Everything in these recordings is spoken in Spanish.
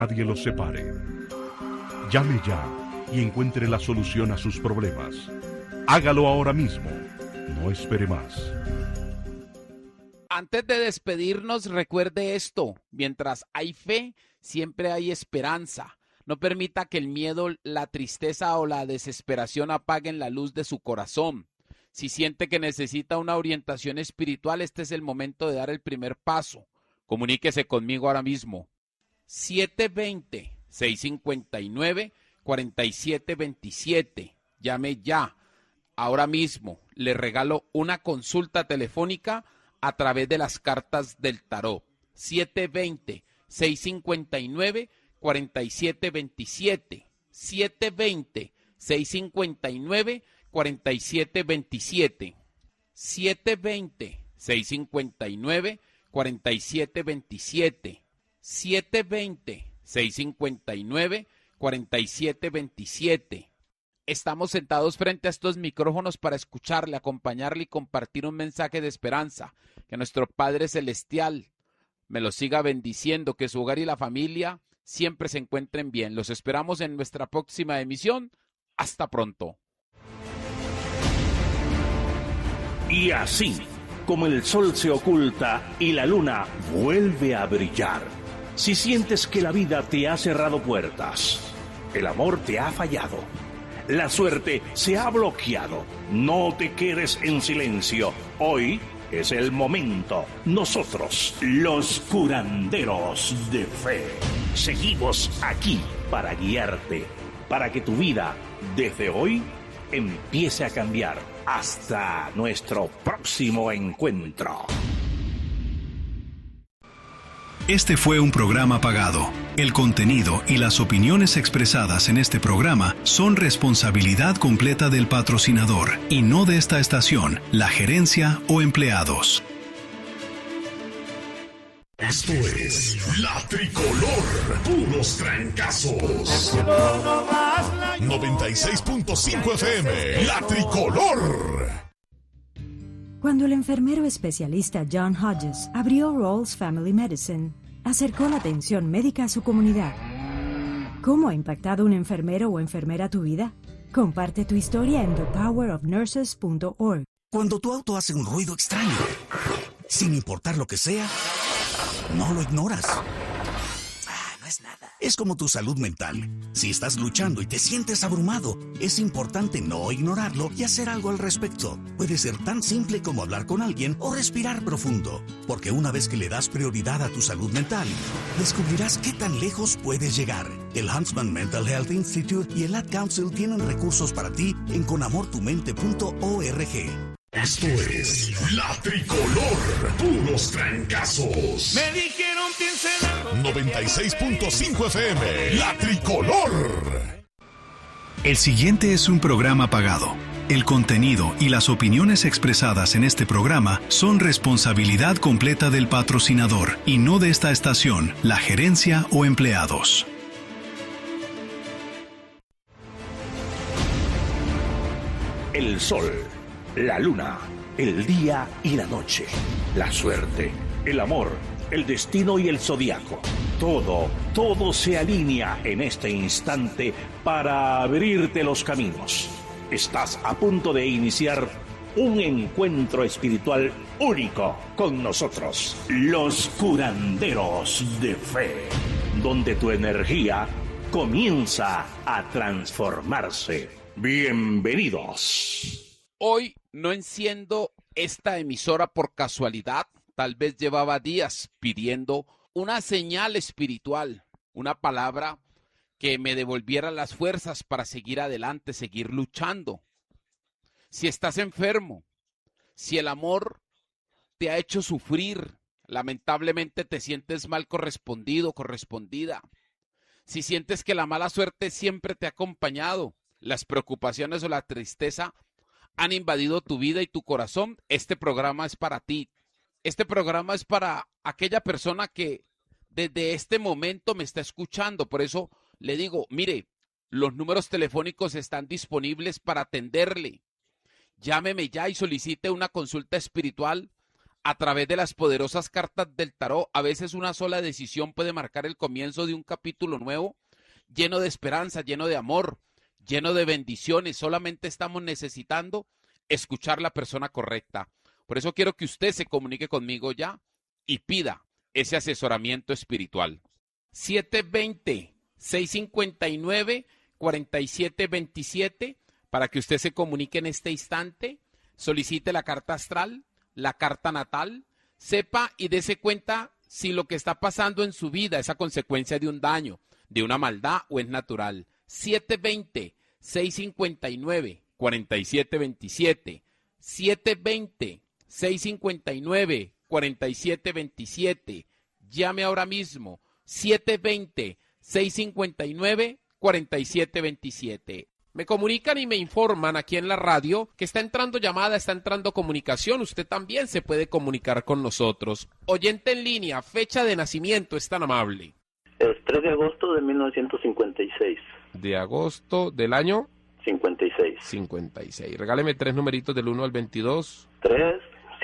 nadie los separe. Llame ya y encuentre la solución a sus problemas. Hágalo ahora mismo. No espere más. Antes de despedirnos, recuerde esto: mientras hay fe, siempre hay esperanza. No permita que el miedo, la tristeza o la desesperación apaguen la luz de su corazón. Si siente que necesita una orientación espiritual, este es el momento de dar el primer paso. Comuníquese conmigo ahora mismo. 720-659-4727. Llame ya. Ahora mismo le regalo una consulta telefónica a través de las cartas del tarot. 720-659-4727. 720-659-4727. 720-659-4727. 720-659-4727. Estamos sentados frente a estos micrófonos para escucharle, acompañarle y compartir un mensaje de esperanza. Que nuestro Padre Celestial me lo siga bendiciendo, que su hogar y la familia siempre se encuentren bien. Los esperamos en nuestra próxima emisión. Hasta pronto. Y así, como el sol se oculta y la luna vuelve a brillar, si sientes que la vida te ha cerrado puertas, el amor te ha fallado, la suerte se ha bloqueado, no te quedes en silencio. Hoy es el momento. Nosotros, los curanderos de fe, seguimos aquí para guiarte, para que tu vida, desde hoy, empiece a cambiar. Hasta nuestro próximo encuentro. Este fue un programa pagado. El contenido y las opiniones expresadas en este programa son responsabilidad completa del patrocinador y no de esta estación, la gerencia o empleados. Esto es La Tricolor, puros trancazos. 96.5 FM, La Tricolor. Cuando el enfermero especialista John Hodges abrió Rawls Family Medicine, acercó la atención médica a su comunidad. ¿Cómo ha impactado un enfermero o enfermera tu vida? Comparte tu historia en thepowerofnurses.org. Cuando tu auto hace un ruido extraño, sin importar lo que sea, no lo ignoras. No es nada. Es como tu salud mental. Si estás luchando y te sientes abrumado, es importante no ignorarlo y hacer algo al respecto. Puede ser tan simple como hablar con alguien o respirar profundo, porque una vez que le das prioridad a tu salud mental, descubrirás qué tan lejos puedes llegar. El Huntsman Mental Health Institute y el Ad Council tienen recursos para ti en conamortumente.org. Esto es La Tricolor, puros trancazos. Me dijeron piénselo. 96.5 FM, La Tricolor. El siguiente es un programa pagado. El contenido y las opiniones expresadas en este programa son responsabilidad completa del patrocinador y no de esta estación, la gerencia o empleados. El sol, la luna, el día y la noche, la suerte, el amor, el destino y el zodiaco. Todo se alinea en este instante para abrirte los caminos. Estás a punto de iniciar un encuentro espiritual único con nosotros, los curanderos de fe, donde tu energía comienza a transformarse. Bienvenidos. Hoy no enciendo esta emisora por casualidad. Tal vez llevaba días pidiendo una señal espiritual, una palabra que me devolviera las fuerzas para seguir adelante, seguir luchando. Si estás enfermo, si el amor te ha hecho sufrir, lamentablemente te sientes mal correspondido, correspondida. Si sientes que la mala suerte siempre te ha acompañado, las preocupaciones o la tristeza han invadido tu vida y tu corazón, este programa es para ti. Este programa es para aquella persona que desde este momento me está escuchando. Por eso le digo, mire, los números telefónicos están disponibles para atenderle. Llámeme ya y solicite una consulta espiritual a través de las poderosas cartas del tarot. A veces una sola decisión puede marcar el comienzo de un capítulo nuevo, lleno de esperanza, lleno de amor, lleno de bendiciones. Solamente estamos necesitando escuchar a la persona correcta. Por eso quiero que usted se comunique conmigo ya y pida ese asesoramiento espiritual. 720-659-4727 para que usted se comunique en este instante, solicite la carta astral, la carta natal, sepa y dése cuenta si lo que está pasando en su vida es a consecuencia de un daño, de una maldad o es natural. 720-659-4727, 720-659-4727, llame ahora mismo, 720-659-4727. Me comunican y me informan aquí en la radio que está entrando llamada, está entrando comunicación. Usted también se puede comunicar con nosotros. Oyente en línea, fecha de nacimiento, es tan amable. El 3 de agosto de 1956. ¿De agosto del año? 56. 56. Regáleme 3 numeritos del 1 al 22. 3,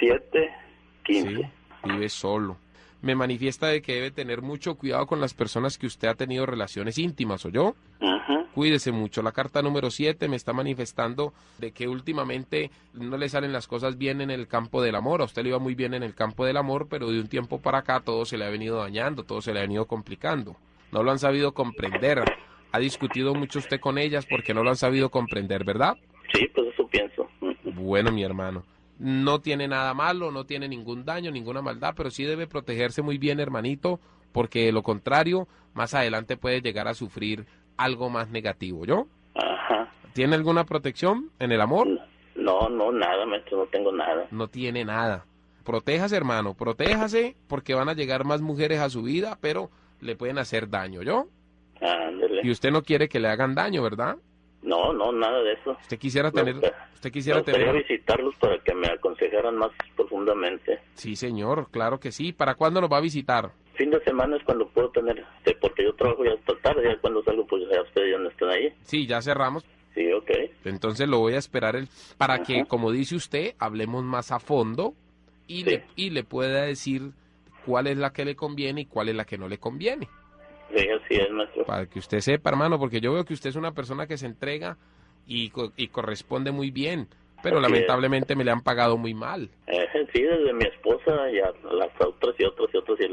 7, 15. Sí, vive solo. Me manifiesta de que debe tener mucho cuidado con las personas que usted ha tenido relaciones íntimas, ¿oyó? Cuídese mucho. La carta número 7 me está manifestando de que últimamente no le salen las cosas bien en el campo del amor. A usted le iba muy bien en el campo del amor, pero de un tiempo para acá todo se le ha venido dañando, todo se le ha venido complicando. No lo han sabido comprender. Ha discutido mucho usted con ellas porque no lo han sabido comprender, ¿verdad? Sí, pues eso pienso. Bueno, mi hermano. No tiene nada malo, no tiene ningún daño, ninguna maldad, pero sí debe protegerse muy bien, hermanito, porque de lo contrario, más adelante puede llegar a sufrir algo más negativo, ¿yo? Ajá. ¿Tiene alguna protección en el amor? No, nada, maestro, no tengo nada. No tiene nada. Protéjase, hermano, protéjase, porque van a llegar más mujeres a su vida, pero le pueden hacer daño, ¿yo? Ándele. Y usted no quiere que le hagan daño, ¿verdad? No, nada de eso. Usted quisiera tener... Me gustaría visitarlos para que me aconsejaran más profundamente. Sí, señor, claro que sí. ¿Para cuándo los va a visitar? Fin de semana es cuando puedo tener, porque yo trabajo ya hasta tarde, ya cuando salgo pues ya ustedes ya no están ahí. Sí, ya cerramos. Sí, ok. Entonces lo voy a esperar para que, como dice usted, hablemos más a fondo y, sí, le pueda decir cuál es la que le conviene y cuál es la que no le conviene. Sí, así es, maestro. Para que usted sepa, hermano, porque yo veo que usted es una persona que se entrega y corresponde muy bien, pero así lamentablemente me le han pagado muy mal. Sí, desde mi esposa y a las otras y otras.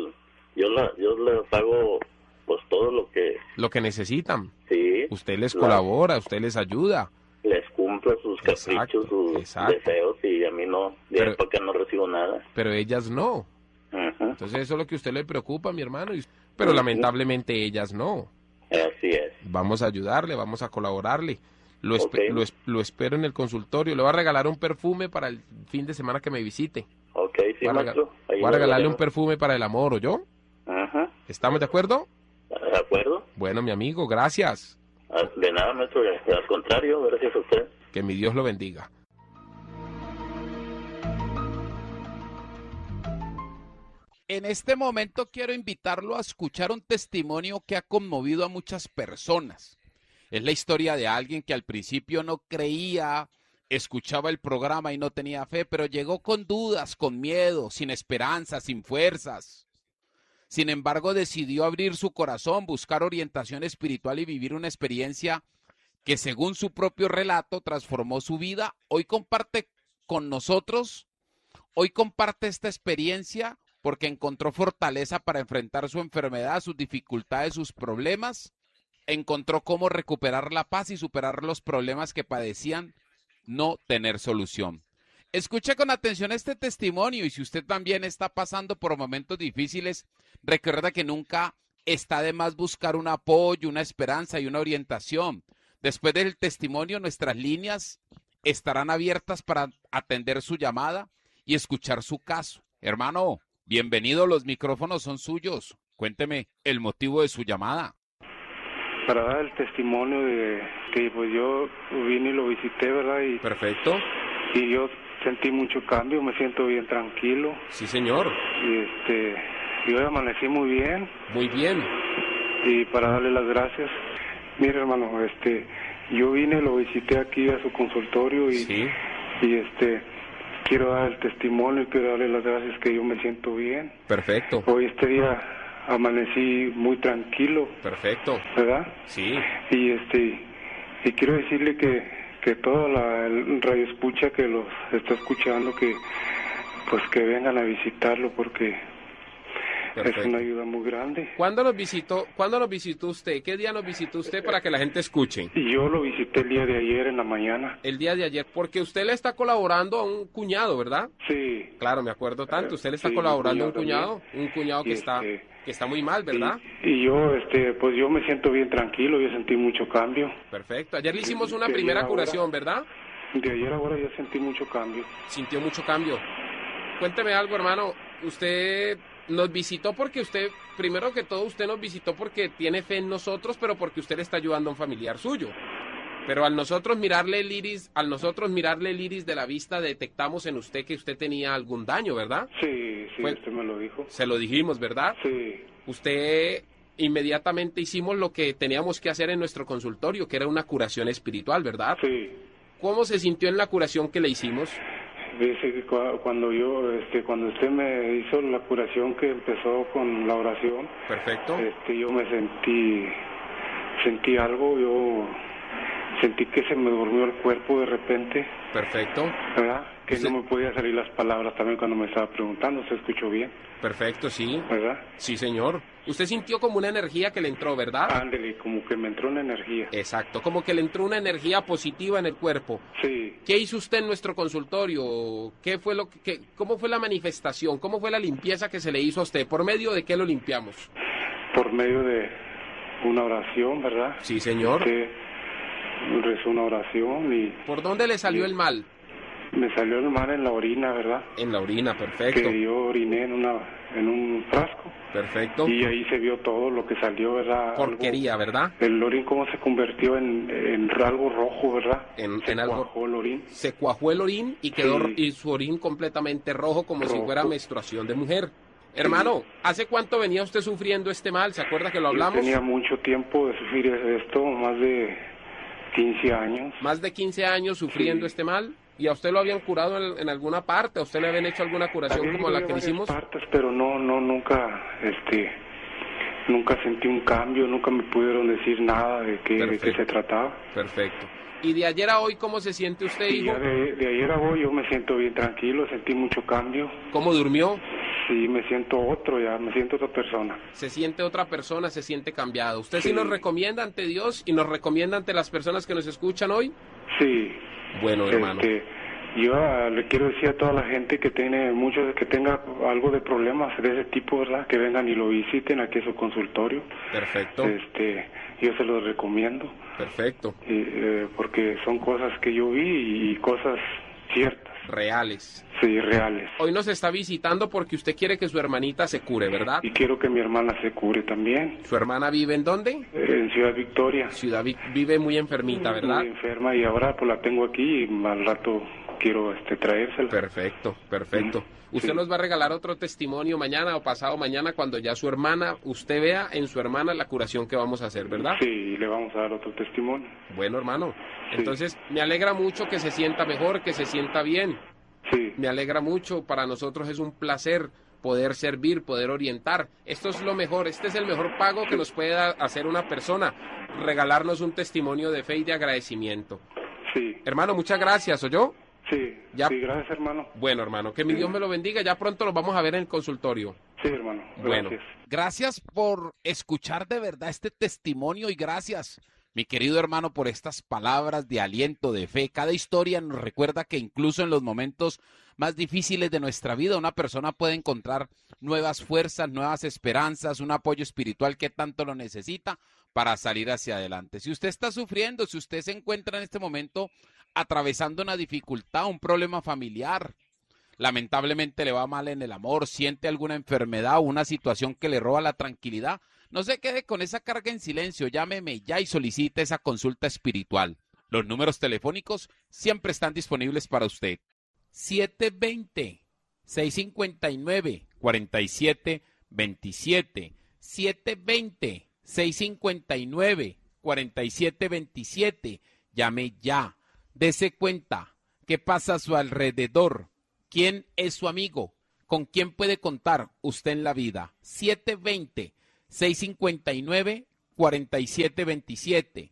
Yo les hago pues todo lo que necesitan. Sí. Usted les colabora, usted les ayuda. Les cumplo sus caprichos, sus deseos, y a mí no, porque no recibo nada. Pero ellas no. Entonces eso es lo que a usted le preocupa, mi hermano. Pero lamentablemente ellas no. Así es. Vamos a ayudarle, vamos a colaborarle. Lo espero en el consultorio. Le voy a regalar un perfume para el fin de semana que me visite. Ok, sí, maestro. Voy a regalarle un perfume para el amor, ¿oyó? ¿Estamos de acuerdo? De acuerdo. Bueno, mi amigo, gracias. De nada, maestro. Al contrario, gracias a usted. Que mi Dios lo bendiga. En este momento quiero invitarlo a escuchar un testimonio que ha conmovido a muchas personas. Es la historia de alguien que al principio no creía, escuchaba el programa y no tenía fe, pero llegó con dudas, con miedo, sin esperanza, sin fuerzas. Sin embargo, decidió abrir su corazón, buscar orientación espiritual y vivir una experiencia que, según su propio relato, transformó su vida. Hoy comparte con nosotros, hoy comparte esta experiencia porque encontró fortaleza para enfrentar su enfermedad, sus dificultades, sus problemas. Encontró cómo recuperar la paz y superar los problemas que padecían no tener solución. Escuche con atención este testimonio y si usted también está pasando por momentos difíciles, recuerda que nunca está de más buscar un apoyo, una esperanza y una orientación. Después del testimonio, nuestras líneas estarán abiertas para atender su llamada y escuchar su caso. Hermano, bienvenido, los micrófonos son suyos. Cuénteme el motivo de su llamada. Para dar el testimonio de que pues yo vine y lo visité, ¿verdad? Perfecto. Y yo sentí mucho cambio, me siento bien tranquilo. Sí, señor. Y yo amanecí muy bien. Muy bien. Y para darle las gracias. Mire, hermano, yo vine, lo visité aquí a su consultorio y, sí. quiero dar el testimonio y quiero darle las gracias que yo me siento bien. Perfecto. Hoy este día amanecí muy tranquilo. Perfecto. ¿Verdad? Sí. Y quiero decirle que todo el radio escucha que los está escuchando, que vengan a visitarlo porque perfecto. Es una ayuda muy grande. ¿Cuándo nos visitó usted? ¿Qué día nos visitó usted para que la gente escuche? Yo lo visité el día de ayer en la mañana. El día de ayer, porque usted le está colaborando a un cuñado, ¿verdad? Sí. Claro, me acuerdo tanto. Usted le está sí, colaborando a un cuñado que está muy mal, ¿verdad? Y yo, pues yo me siento bien tranquilo, yo sentí mucho cambio. Perfecto. Ayer le hicimos una primera curación, ¿verdad? De ayer a ahora yo sentí mucho cambio. Sintió mucho cambio. Cuénteme algo, hermano. Usted nos visitó porque primero que todo, usted nos visitó porque tiene fe en nosotros, pero porque usted le está ayudando a un familiar suyo. Pero al nosotros mirarle el iris de la vista, detectamos en usted que usted tenía algún daño, ¿verdad? Sí, usted me lo dijo. Se lo dijimos, ¿verdad? Sí. Usted inmediatamente hicimos lo que teníamos que hacer en nuestro consultorio, que era una curación espiritual, ¿verdad? Sí. ¿Cómo se sintió en la curación que le hicimos? Dice que cuando usted me hizo la curación que empezó con la oración. Perfecto. Yo me sentí algo, yo sentí que se me durmió el cuerpo de repente. Perfecto. ¿Verdad? Que no me podía salir las palabras también cuando me estaba preguntando, ¿se escuchó bien? Perfecto, sí. ¿Verdad? Sí, señor. Usted sintió como una energía que le entró, ¿verdad? Ándele, como que me entró una energía. Exacto, como que le entró una energía positiva en el cuerpo. Sí. ¿Qué hizo usted en nuestro consultorio? ¿Cómo fue la manifestación? ¿Cómo fue la limpieza que se le hizo a usted? ¿Por medio de qué lo limpiamos? Por medio de una oración, ¿verdad? Sí, señor. Rezó una oración y... ¿Por dónde le salió el mal? Me salió el mal en la orina, ¿verdad? En la orina, perfecto. Que yo oriné en un frasco. Perfecto. Y ahí se vio todo lo que salió, ¿verdad? Porquería, ¿verdad? El orín cómo se convirtió en algo rojo, ¿verdad? En algo. Cuajó el orín. Se cuajó el orín y quedó y su orín completamente rojo, como si fuera menstruación de mujer. Hermano, ¿hace cuánto venía usted sufriendo este mal? ¿Se acuerda que lo hablamos? Yo tenía mucho tiempo de sufrir esto, más de 15 años. Más de 15 años sufriendo este mal. ¿Y a usted lo habían curado en alguna parte? ¿A usted le habían hecho alguna curación como la que le hicimos? Partes, pero nunca sentí un cambio, nunca me pudieron decir nada de qué se trataba. Perfecto. ¿Y de ayer a hoy cómo se siente usted, hijo? De ayer a hoy yo me siento bien tranquilo, sentí mucho cambio. ¿Cómo durmió? Sí, me siento me siento otra persona. Se siente otra persona, se siente cambiado. ¿Usted sí nos recomienda ante Dios y nos recomienda ante las personas que nos escuchan hoy? Sí. Bueno, hermano. Yo le quiero decir a toda la gente que tenga algo de problemas de ese tipo, ¿verdad? Que vengan y lo visiten aquí a su consultorio. Perfecto. Yo se los recomiendo. Perfecto. Porque son cosas que yo vi y cosas ciertas. Reales. Sí, reales. Hoy nos está visitando porque usted quiere que su hermanita se cure, ¿verdad? Y quiero que mi hermana se cure también. ¿Su hermana vive en dónde? En Ciudad Victoria. Vive muy enfermita, ¿verdad? Muy enferma y ahora pues la tengo aquí y al rato quiero traérsela. Perfecto. Usted nos va a regalar otro testimonio mañana o pasado mañana cuando ya usted vea en su hermana la curación que vamos a hacer, ¿verdad? Sí, le vamos a dar otro testimonio. Bueno, hermano. Sí. Entonces, me alegra mucho que se sienta mejor, que se sienta bien. Sí. Me alegra mucho. Para nosotros es un placer poder servir, poder orientar. Esto es lo mejor. Este es el mejor pago que nos puede hacer una persona. Regalarnos un testimonio de fe y de agradecimiento. Sí. Hermano, muchas gracias, ¿oyó? Sí, gracias, hermano. Bueno, hermano, que mi Dios me lo bendiga. Ya pronto lo vamos a ver en el consultorio. Sí, hermano. Gracias. Bueno. Gracias por escuchar de verdad este testimonio y gracias, mi querido hermano, por estas palabras de aliento, de fe. Cada historia nos recuerda que incluso en los momentos más difíciles de nuestra vida, una persona puede encontrar nuevas fuerzas, nuevas esperanzas, un apoyo espiritual que tanto lo necesita para salir hacia adelante. Si usted está sufriendo, si usted se encuentra en este momento atravesando una dificultad, un problema familiar, lamentablemente le va mal en el amor, siente alguna enfermedad o una situación que le roba la tranquilidad, no se quede con esa carga en silencio, llámeme ya y solicite esa consulta espiritual. Los números telefónicos siempre están disponibles para usted. 720-659-4727, 720-659-4727, llame ya. Dese cuenta qué pasa a su alrededor, ¿Quién es su amigo? ¿Con quién puede contar usted en la vida? 720-659-4727.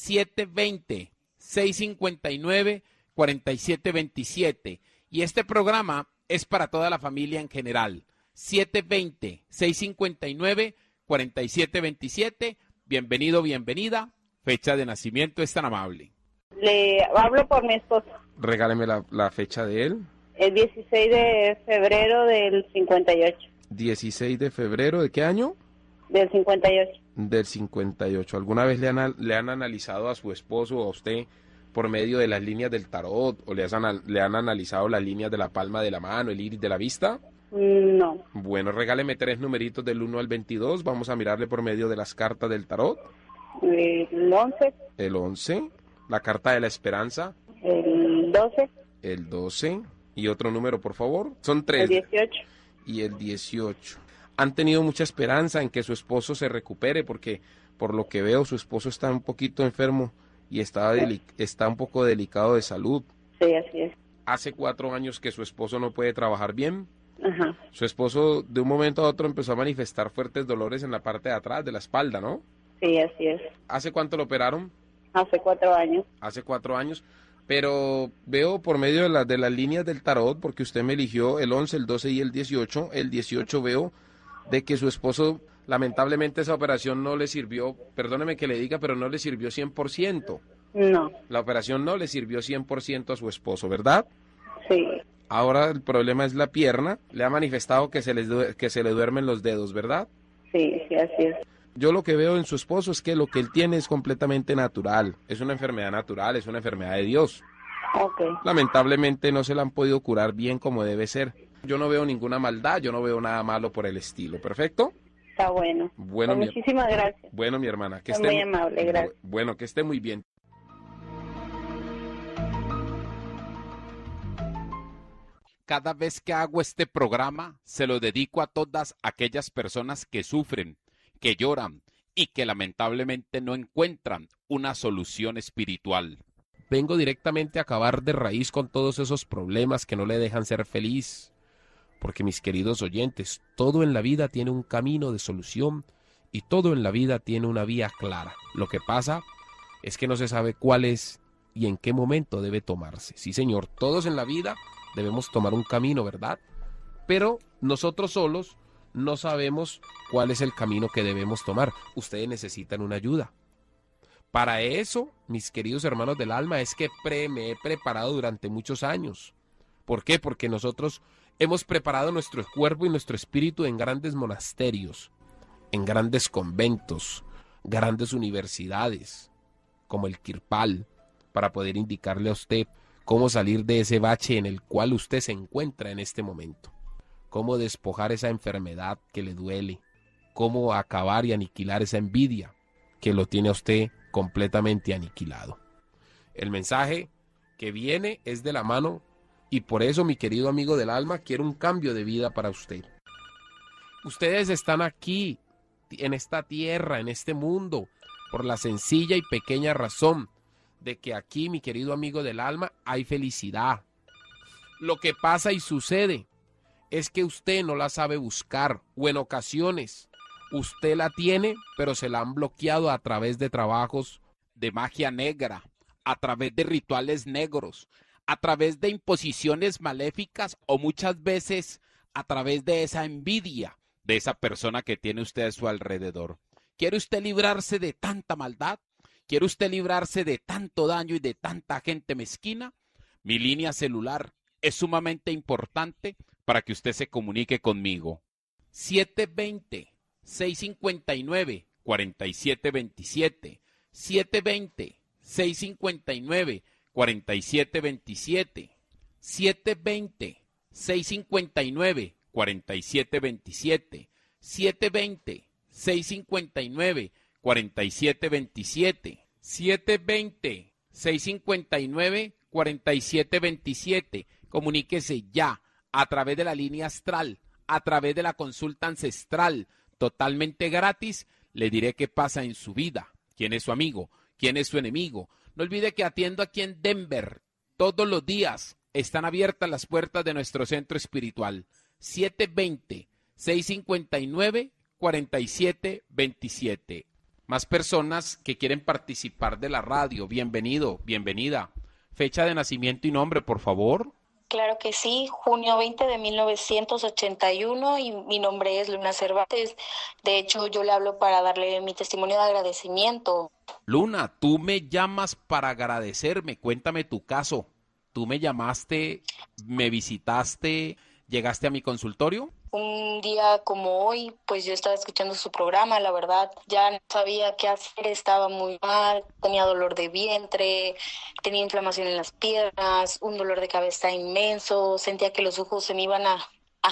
720-659-4727. Y este programa es para toda la familia en general. 720-659-4727. Bienvenido, bienvenida. Fecha de nacimiento es tan amable. Le hablo por mi esposo. Regáleme la fecha de él. El 16 de febrero del 58. 16 de febrero, ¿de qué año? Del 58. Del 58. ¿Alguna vez le han analizado a su esposo o a usted por medio de las líneas del tarot o le han analizado las líneas de la palma de la mano, el iris de la vista? No. Bueno, regáleme 3 numeritos del 1 al 22. Vamos a mirarle por medio de las cartas del tarot. El 11. El 11. La carta de la esperanza. El 12. El 12. Y otro número, por favor. Son 3. El 18. Y el 18. ¿Han tenido mucha esperanza en que su esposo se recupere? Porque por lo que veo su esposo está un poquito enfermo y está un poco delicado de salud. Sí, así es. Hace 4 años que su esposo no puede trabajar bien. Ajá. Su esposo de un momento a otro empezó a manifestar fuertes dolores en la parte de atrás de la espalda, ¿no? Sí, así es. ¿Hace cuánto lo operaron? Hace 4 años. Hace 4 años. Pero veo por medio de las líneas del tarot, porque usted me eligió el 11, el 12 y el 18. El 18 veo de que su esposo, lamentablemente esa operación no le sirvió, perdóneme que le diga, pero no le sirvió 100%. No. La operación no le sirvió 100% a su esposo, ¿verdad? Sí. Ahora el problema es la pierna. Le ha manifestado que se le duermen los dedos, ¿verdad? Sí, sí, así es. Yo lo que veo en su esposo es que lo que él tiene es completamente natural. Es una enfermedad natural, es una enfermedad de Dios. Okay. Lamentablemente no se la han podido curar bien como debe ser. Yo no veo ninguna maldad, yo no veo nada malo por el estilo. ¿Perfecto? Está bueno. Bueno, pues muchísimas gracias. Bueno, mi hermana. Que esté muy amable, gracias. Bueno, que esté muy bien. Cada vez que hago este programa, se lo dedico a todas aquellas personas que sufren, que lloran y que lamentablemente no encuentran una solución espiritual. Vengo directamente a acabar de raíz con todos esos problemas que no le dejan ser feliz. Porque, mis queridos oyentes, todo en la vida tiene un camino de solución y todo en la vida tiene una vía clara. Lo que pasa es que no se sabe cuál es y en qué momento debe tomarse. Sí, señor, todos en la vida debemos tomar un camino, ¿verdad? Pero nosotros solos no sabemos cuál es el camino que debemos tomar. Ustedes necesitan una ayuda. Para eso, mis queridos hermanos del alma, es que me he preparado durante muchos años. ¿Por qué? Porque nosotros hemos preparado nuestro cuerpo y nuestro espíritu en grandes monasterios, en grandes conventos, grandes universidades, como el Kirpal, para poder indicarle a usted cómo salir de ese bache en el cual usted se encuentra en este momento. Cómo despojar esa enfermedad que le duele, cómo acabar y aniquilar esa envidia que lo tiene a usted completamente aniquilado. El mensaje que viene es de la mano y por eso, mi querido amigo del alma, quiero un cambio de vida para usted. Ustedes están aquí, en esta tierra, en este mundo, por la sencilla y pequeña razón de que aquí, mi querido amigo del alma, hay felicidad. Lo que pasa y sucede es que usted no la sabe buscar, o en ocasiones usted la tiene, pero se la han bloqueado a través de trabajos de magia negra, a través de rituales negros, a través de imposiciones maléficas o muchas veces a través de esa envidia de esa persona que tiene usted a su alrededor. ¿Quiere usted librarse de tanta maldad? ¿Quiere usted librarse de tanto daño y de tanta gente mezquina? Mi línea celular es sumamente importante para que usted se comunique conmigo. 720-659-4727. 720-659-4727. 720-659-4727. 720-659-4727. 720-659-4727. Comuníquese ya a través de la línea astral, a través de la consulta ancestral, totalmente gratis. Le diré qué pasa en su vida, quién es su amigo, quién es su enemigo. No olvide que atiendo aquí en Denver todos los días están abiertas las puertas de nuestro centro espiritual. 720-659-4727. Más personas que quieren participar de la radio. Bienvenido, bienvenida. Fecha de nacimiento y nombre, por favor. Claro que sí, junio 20 de 1981 y mi nombre es Luna Cervantes. De hecho, yo le hablo para darle mi testimonio de agradecimiento. Luna, tú me llamas para agradecerme. Cuéntame tu caso. ¿Tú me llamaste, me visitaste, llegaste a mi consultorio? Un día como hoy, pues yo estaba escuchando su programa, la verdad, ya no sabía qué hacer, estaba muy mal, tenía dolor de vientre, tenía inflamación en las piernas, un dolor de cabeza inmenso, sentía que los ojos se me iban a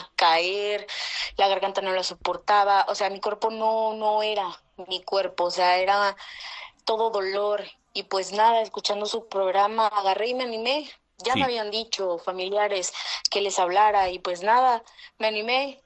caer, la garganta no la soportaba, o sea, mi cuerpo no era mi cuerpo, o sea, era todo dolor. Y pues nada, escuchando su programa, agarré y me animé. Ya me habían dicho familiares que les hablara y pues nada, me animé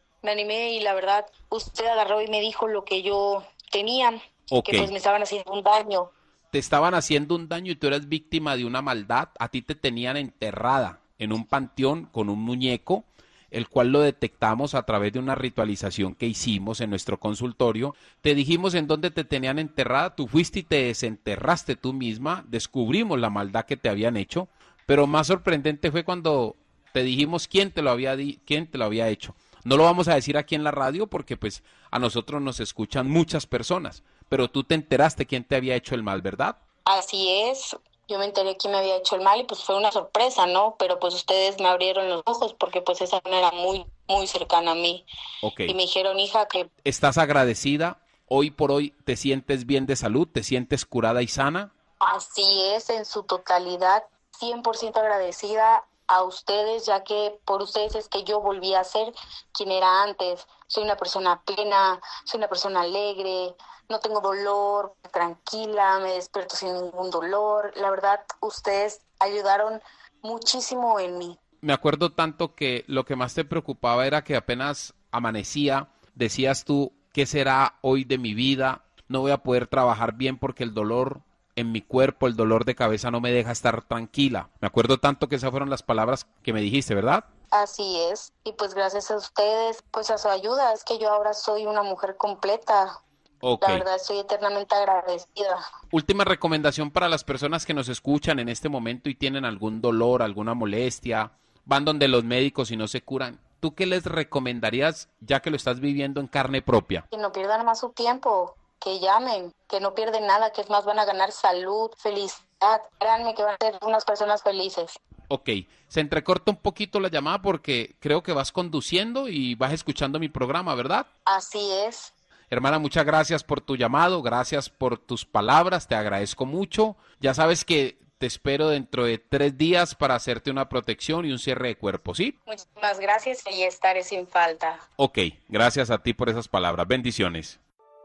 y la verdad, usted agarró y me dijo lo que yo tenía, que pues me estaban haciendo un daño. Te estaban haciendo un daño y tú eras víctima de una maldad. A ti te tenían enterrada en un panteón con un muñeco, el cual lo detectamos a través de una ritualización que hicimos en nuestro consultorio. Te dijimos en dónde te tenían enterrada, tú fuiste y te desenterraste tú misma, descubrimos la maldad que te habían hecho. Pero más sorprendente fue cuando te dijimos quién te lo había hecho. No lo vamos a decir aquí en la radio porque pues a nosotros nos escuchan muchas personas, pero tú te enteraste quién te había hecho el mal, ¿verdad? Así es, yo me enteré quién me había hecho el mal y pues fue una sorpresa, ¿no? Pero pues ustedes me abrieron los ojos porque pues esa no era muy cercana a mí. Y me dijeron, hija, que... ¿Estás agradecida? Hoy por hoy te sientes bien de salud, te sientes curada y sana. Así es, en su totalidad. 100% agradecida a ustedes, ya que por ustedes es que yo volví a ser quien era antes. Soy una persona plena, soy una persona alegre, no tengo dolor, tranquila, me despierto sin ningún dolor. La verdad, ustedes ayudaron muchísimo en mí. Me acuerdo tanto que lo que más te preocupaba era que apenas amanecía, decías tú, ¿qué será hoy de mi vida? No voy a poder trabajar bien porque el dolor en mi cuerpo, el dolor de cabeza no me deja estar tranquila. Me acuerdo tanto que esas fueron las palabras que me dijiste, ¿verdad? Así es, y pues gracias a ustedes, pues a su ayuda, es que yo ahora soy una mujer completa. La verdad estoy eternamente agradecida. Última recomendación para las personas que nos escuchan en este momento y tienen algún dolor, alguna molestia, van donde los médicos y no se curan. ¿Tú qué les recomendarías ya que lo estás viviendo en carne propia? Que no pierdan más su tiempo, que llamen, que no pierden nada, que es más van a ganar salud, felicidad. Créanme que van a ser unas personas felices. Ok, se entrecorta un poquito la llamada porque creo que vas conduciendo y vas escuchando mi programa, ¿verdad? Así es. Hermana, muchas gracias por tu llamado, gracias por tus palabras, te agradezco mucho. Ya sabes que te espero dentro de 3 días para hacerte una protección y un cierre de cuerpo, ¿sí? Muchísimas gracias y estaré sin falta. Ok, gracias a ti por esas palabras. Bendiciones.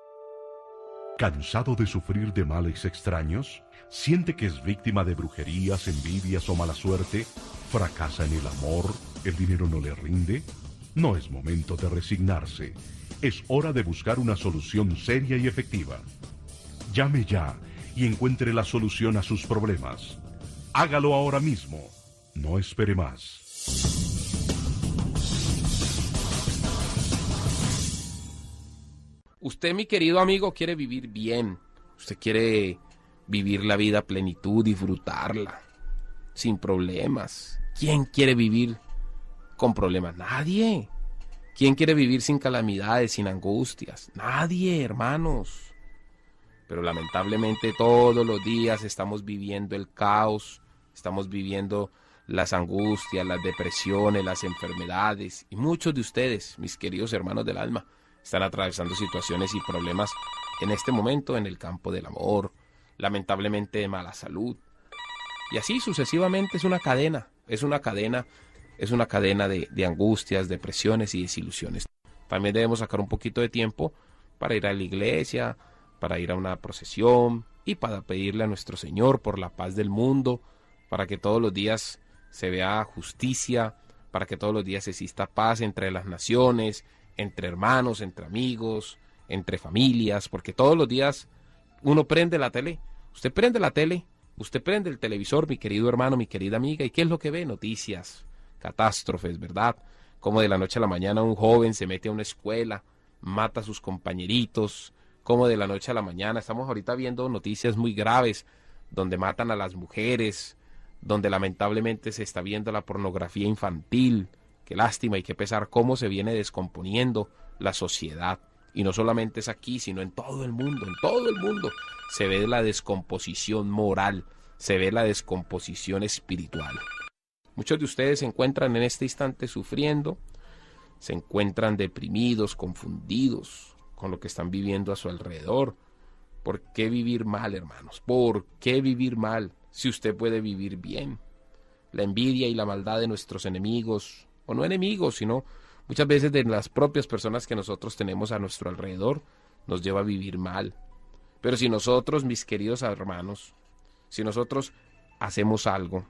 ¿Cansado de sufrir de males extraños? ¿Siente que es víctima de brujerías, envidias o mala suerte? ¿Fracasa en el amor? ¿El dinero no le rinde? No es momento de resignarse. Es hora de buscar una solución seria y efectiva. Llame ya y encuentre la solución a sus problemas. Hágalo ahora mismo. No espere más. Usted, mi querido amigo, quiere vivir bien. Usted quiere vivir la vida a plenitud, disfrutarla, sin problemas. ¿Quién quiere vivir con problemas? Nadie. ¿Quién quiere vivir sin calamidades, sin angustias? Nadie, hermanos. Pero lamentablemente todos los días estamos viviendo el caos, estamos viviendo las angustias, las depresiones, las enfermedades. Y muchos de ustedes, mis queridos hermanos del alma, están atravesando situaciones y problemas en este momento en el campo del amor, lamentablemente de mala salud. Y así sucesivamente es una cadena de angustias, depresiones y desilusiones. También debemos sacar un poquito de tiempo para ir a la iglesia, para ir a una procesión y para pedirle a nuestro Señor por la paz del mundo, para que todos los días se vea justicia, para que todos los días exista paz entre las naciones, entre hermanos, entre amigos, entre familias, porque todos los días uno prende la tele. Usted prende la tele Usted prende el televisor, mi querido hermano, mi querida amiga, ¿y qué es lo que ve? Noticias, catástrofes, ¿verdad? Como de la noche a la mañana un joven se mete a una escuela, mata a sus compañeritos, como de la noche a la mañana. Estamos ahorita viendo noticias muy graves, donde matan a las mujeres, donde lamentablemente se está viendo la pornografía infantil. Qué lástima y qué pesar cómo se viene descomponiendo la sociedad. Y no solamente es aquí, sino en todo el mundo, se ve la descomposición moral, se ve la descomposición espiritual. Muchos de ustedes se encuentran en este instante sufriendo, se encuentran deprimidos, confundidos con lo que están viviendo a su alrededor. ¿Por qué vivir mal, hermanos? ¿Por qué vivir mal si usted puede vivir bien? La envidia y la maldad de nuestros enemigos, o no enemigos, sino muchas veces de las propias personas que nosotros tenemos a nuestro alrededor, nos lleva a vivir mal. Pero si nosotros, mis queridos hermanos, si nosotros hacemos algo,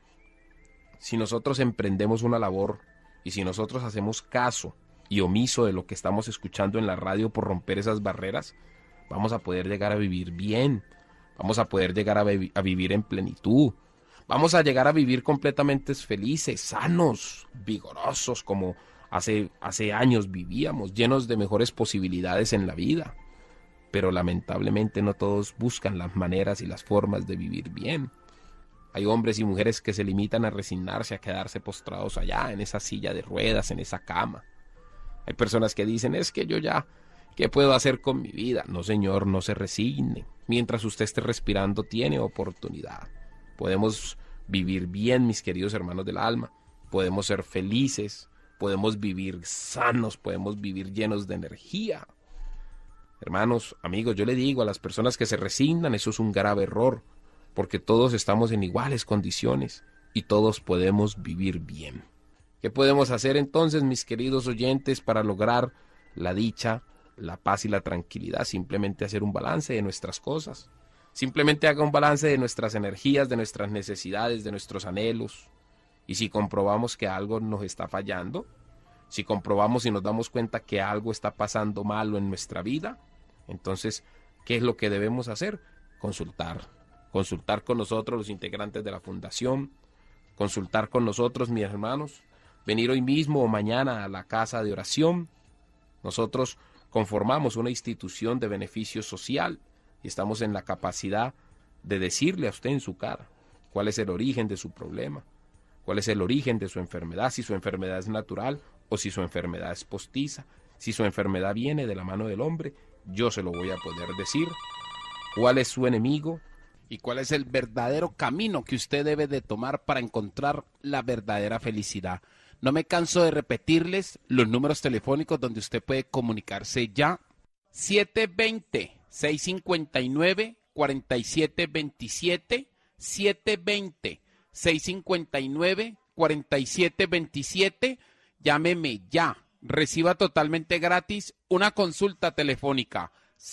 si nosotros emprendemos una labor y si nosotros hacemos caso y omiso de lo que estamos escuchando en la radio por romper esas barreras, vamos a poder llegar a vivir bien, vamos a poder llegar a vivir en plenitud, vamos a llegar a vivir completamente felices, sanos, vigorosos, como hace años vivíamos, llenos de mejores posibilidades en la vida. Pero lamentablemente no todos buscan las maneras y las formas de vivir bien. Hay hombres y mujeres que se limitan a resignarse, a quedarse postrados allá, en esa silla de ruedas, en esa cama. Hay personas que dicen, es que yo ya, ¿qué puedo hacer con mi vida? No, señor, no se resigne. Mientras usted esté respirando, tiene oportunidad. Podemos vivir bien, mis queridos hermanos del alma. Podemos ser felices, podemos vivir sanos, podemos vivir llenos de energía. Hermanos, amigos, yo le digo a las personas que se resignan, eso es un grave error, porque todos estamos en iguales condiciones y todos podemos vivir bien. ¿Qué podemos hacer entonces, mis queridos oyentes, para lograr la dicha, la paz y la tranquilidad? Simplemente hacer un balance de nuestras cosas. Simplemente haga un balance de nuestras energías, de nuestras necesidades, de nuestros anhelos. Y si comprobamos que algo nos está fallando, si comprobamos y nos damos cuenta que algo está pasando malo en nuestra vida, entonces, ¿qué es lo que debemos hacer? Consultar con nosotros, los integrantes de la fundación, consultar con nosotros, mis hermanos, venir hoy mismo o mañana a la casa de oración. Nosotros conformamos una institución de beneficio social y estamos en la capacidad de decirle a usted en su cara cuál es el origen de su problema, cuál es el origen de su enfermedad, si su enfermedad es natural o si su enfermedad es postiza, si su enfermedad viene de la mano del hombre. Yo se lo voy a poder decir. ¿Cuál es su enemigo? ¿Y cuál es el verdadero camino que usted debe de tomar para encontrar la verdadera felicidad? No me canso de repetirles los números telefónicos donde usted puede comunicarse ya. 720-659-4727, 720-659-4727. Llámeme ya. Reciba totalmente gratis una consulta telefónica.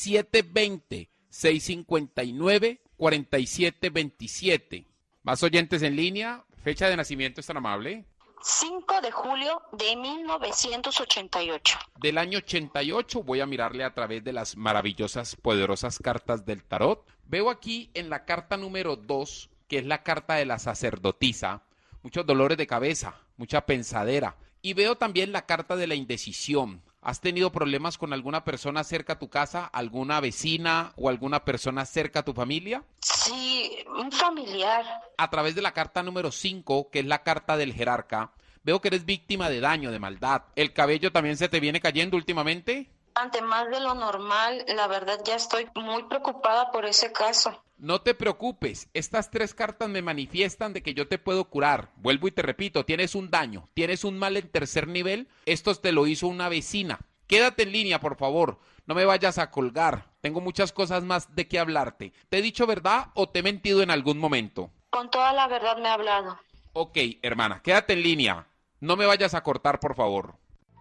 720-659-4727. Más oyentes en línea. Fecha de nacimiento, ¿es tan amable? 5 de julio de 1988. Del año 88, voy a mirarle a través de las maravillosas, poderosas cartas del tarot. Veo aquí en la carta número 2, que es la carta de la sacerdotisa, muchos dolores de cabeza, mucha pensadera. Y veo también la carta de la indecisión. ¿Has tenido problemas con alguna persona cerca a tu casa, alguna vecina o alguna persona cerca a tu familia? Sí, un familiar. A través de la carta número 5, que es la carta del jerarca, veo que eres víctima de daño, de maldad. ¿El cabello también se te viene cayendo últimamente? Ante más de lo normal, la verdad ya estoy muy preocupada por ese caso. No te preocupes, estas 3 cartas me manifiestan de que yo te puedo curar. Vuelvo y te repito, tienes un daño, tienes un mal en 3er nivel, esto te lo hizo una vecina. Quédate en línea, por favor, no me vayas a colgar, tengo muchas cosas más de qué hablarte. ¿Te he dicho verdad o te he mentido en algún momento? Con toda la verdad me ha hablado. Ok, hermana, quédate en línea, no me vayas a cortar, por favor.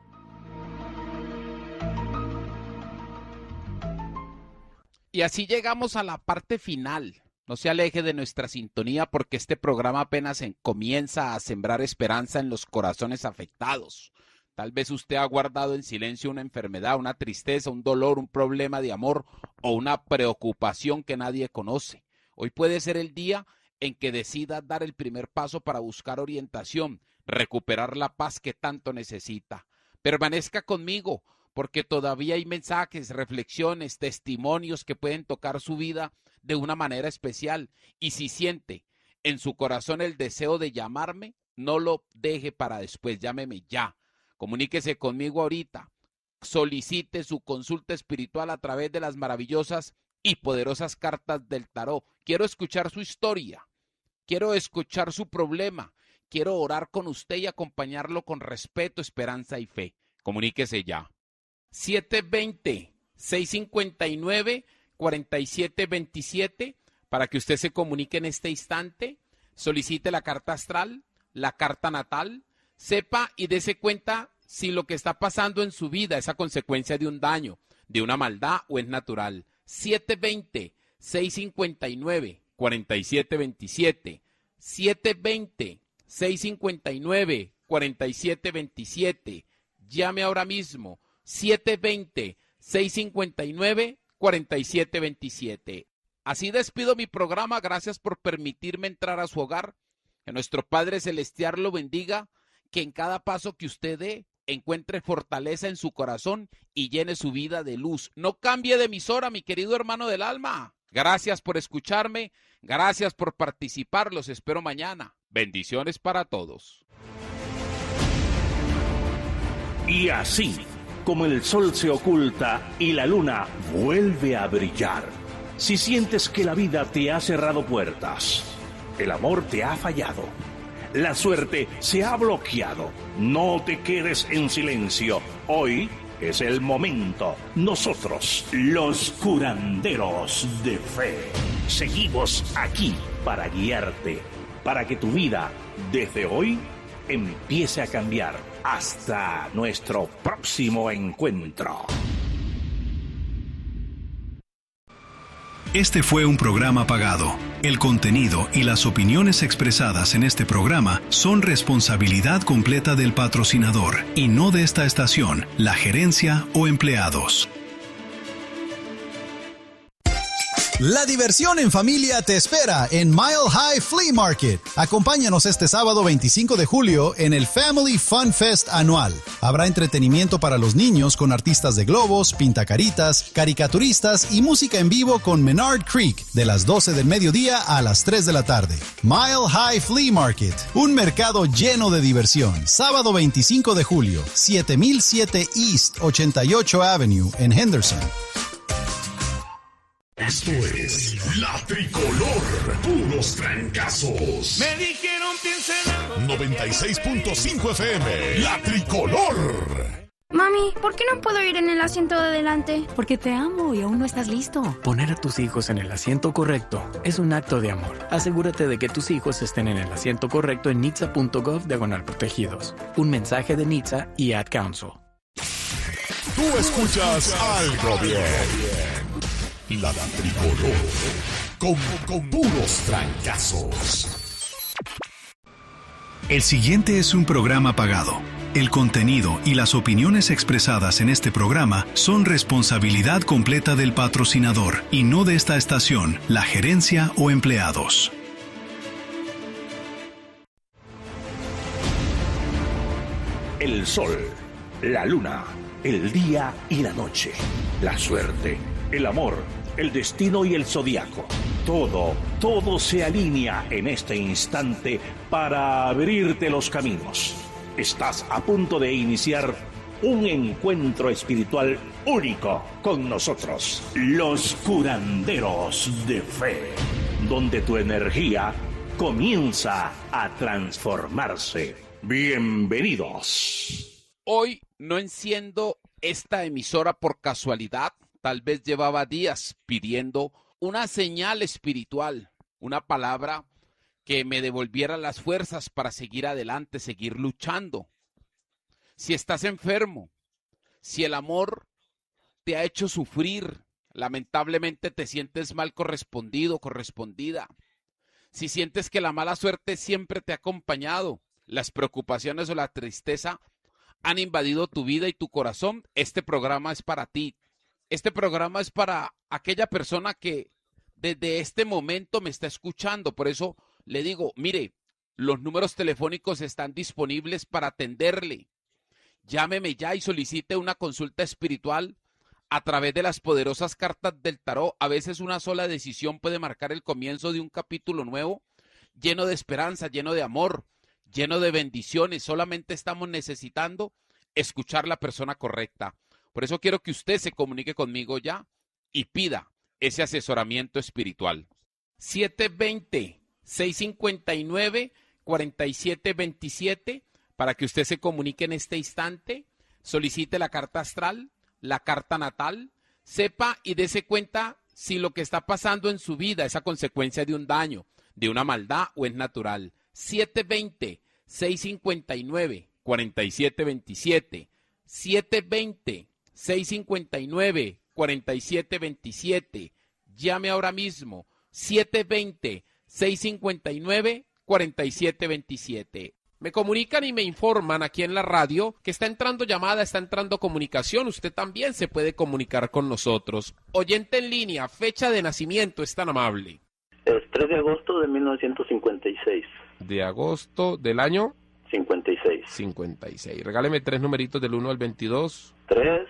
Y así llegamos a la parte final. No se aleje de nuestra sintonía porque este programa apenas comienza a sembrar esperanza en los corazones afectados. Tal vez usted ha guardado en silencio una enfermedad, una tristeza, un dolor, un problema de amor o una preocupación que nadie conoce. Hoy puede ser el día en que decida dar el primer paso para buscar orientación, recuperar la paz que tanto necesita. Permanezca conmigo, porque todavía hay mensajes, reflexiones, testimonios que pueden tocar su vida de una manera especial. Y si siente en su corazón el deseo de llamarme, no lo deje para después, llámeme ya. Comuníquese conmigo ahorita. Solicite su consulta espiritual a través de las maravillosas y poderosas cartas del tarot. Quiero escuchar su historia, quiero escuchar su problema, quiero orar con usted y acompañarlo con respeto, esperanza y fe. Comuníquese ya. 720-659-4727 para que usted se comunique en este instante. Solicite la carta astral, la carta natal, sepa y dése cuenta si lo que está pasando en su vida es a consecuencia de un daño, de una maldad o es natural. 720-659-4727. 720-659-4727. Llame ahora mismo. 720-659-4727. Así despido mi programa. Gracias por permitirme entrar a su hogar. Que nuestro Padre Celestial lo bendiga. Que en cada paso que usted dé encuentre fortaleza en su corazón y llene su vida de luz. No cambie de emisora, mi querido hermano del alma. Gracias por escucharme. Gracias por participar. Los espero mañana. Bendiciones para todos. Y así como el sol se oculta y la luna vuelve a brillar, si sientes que la vida te ha cerrado puertas, el amor te ha fallado, la suerte se ha bloqueado, no te quedes en silencio. Hoy es el momento. Nosotros, los curanderos de fe, seguimos aquí para guiarte, para que tu vida, desde hoy, empiece a cambiar. Hasta nuestro próximo encuentro. Este fue un programa pagado. El contenido y las opiniones expresadas en este programa son responsabilidad completa del patrocinador y no de esta estación, la gerencia o empleados. La diversión en familia te espera en Mile High Flea Market. Acompáñanos este sábado 25 de julio en el Family Fun Fest anual. Habrá entretenimiento para los niños con artistas de globos, pintacaritas, caricaturistas y música en vivo con Menard Creek de las 12 del mediodía a las 3 de la tarde. Mile High Flea Market, un mercado lleno de diversión. Sábado 25 de julio, 7007 East 88 Avenue en Henderson. Esto es La Tricolor, puros trancazos. Me dijeron piensa en algo. 96.5 FM, La Tricolor. Mami, ¿por qué no puedo ir en el asiento de delante? Porque te amo y aún no estás listo. Poner a tus hijos en el asiento correcto es un acto de amor. Asegúrate de que tus hijos estén en el asiento correcto en nitsa.gov/protegidos. Un mensaje de Nitsa y Ad Council. Tú escuchas algo bien. La Tricolor, con puros trancazos. El siguiente es un programa pagado. El contenido y las opiniones expresadas en este programa son responsabilidad completa del patrocinador y no de esta estación, la gerencia o empleados. El sol, la luna, el día y la noche, la suerte, el amor, el destino y el zodiaco. Todo se alinea en este instante para abrirte los caminos. Estás a punto de iniciar un encuentro espiritual único con nosotros, los curanderos de fe, donde tu energía comienza a transformarse. Bienvenidos. Hoy no enciendo esta emisora por casualidad. Tal vez llevaba días pidiendo una señal espiritual, una palabra que me devolviera las fuerzas para seguir adelante, seguir luchando. Si estás enfermo, si el amor te ha hecho sufrir, lamentablemente te sientes mal correspondido, correspondida. Si sientes que la mala suerte siempre te ha acompañado, las preocupaciones o la tristeza han invadido tu vida y tu corazón, este programa es para ti. Este programa es para aquella persona que desde este momento me está escuchando. Por eso le digo, mire, los números telefónicos están disponibles para atenderle. Llámeme ya y solicite una consulta espiritual a través de las poderosas cartas del tarot. A veces una sola decisión puede marcar el comienzo de un capítulo nuevo, lleno de esperanza, lleno de amor, lleno de bendiciones. Solamente estamos necesitando escuchar la persona correcta. Por eso quiero que usted se comunique conmigo ya y pida ese asesoramiento espiritual. 720-659-4727 para que usted se comunique en este instante, solicite la carta astral, la carta natal, sepa y dése cuenta si lo que está pasando en su vida es a consecuencia de un daño, de una maldad o es natural. 720-659-4727, 720-659-4727, llame ahora mismo, 720-659-4727. Me comunican y me informan aquí en la radio que está entrando llamada, está entrando comunicación. Usted también se puede comunicar con nosotros. Oyente en línea, fecha de nacimiento, es tan amable. Es 3 de agosto de 1956. ¿De agosto del año? 56. 56. Regáleme 3 numeritos del 1 al 22. 3,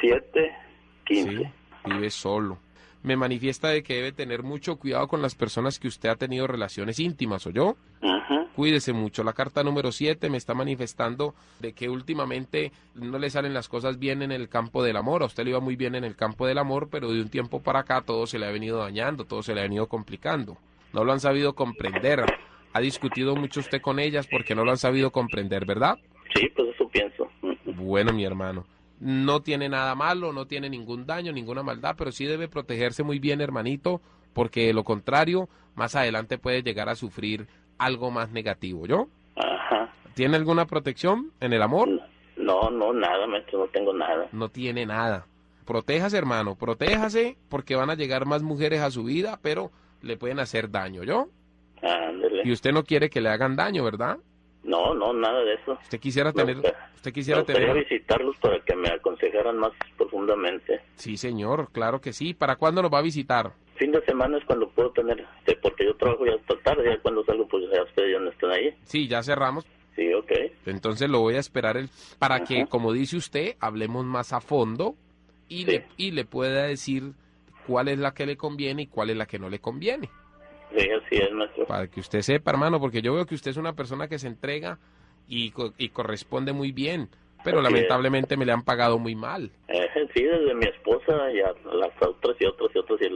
7, 15. Sí, vive solo. Me manifiesta de que debe tener mucho cuidado con las personas que usted ha tenido relaciones íntimas, ¿oyó? Cuídese mucho. La carta número 7 me está manifestando de que últimamente no le salen las cosas bien en el campo del amor. A usted le iba muy bien en el campo del amor, pero de un tiempo para acá todo se le ha venido dañando, todo se le ha venido complicando. No lo han sabido comprender. Ha discutido mucho usted con ellas porque no lo han sabido comprender, ¿verdad? Sí, pues eso pienso. Bueno, mi hermano. No tiene nada malo, no tiene ningún daño, ninguna maldad, pero sí debe protegerse muy bien, hermanito, porque de lo contrario, más adelante puede llegar a sufrir algo más negativo, ¿yo? Ajá. ¿Tiene alguna protección en el amor? No, nada, maestro, no tengo nada. No tiene nada. Protéjase, hermano, protéjase, porque van a llegar más mujeres a su vida, pero le pueden hacer daño, ¿yo? Ándele. Y usted no quiere que le hagan daño, ¿verdad? No, nada de eso. Usted quisiera tener... Me gustaría visitarlos para que me aconsejaran más profundamente. Sí, señor, claro que sí. ¿Para cuándo nos va a visitar? Fin de semana es cuando puedo tener, porque yo trabajo ya hasta tarde, ya cuando salgo pues ya ustedes ya no están ahí. Sí, ya cerramos. Sí, ok. Entonces lo voy a esperar para que, como dice usted, hablemos más a fondo y, sí, le pueda decir cuál es la que le conviene y cuál es la que no le conviene. Sí, así es, maestro. Para que usted sepa, hermano, porque yo veo que usted es una persona que se entrega y corresponde muy bien, pero así lamentablemente me le han pagado muy mal. Sí, desde mi esposa y a las otras y otras,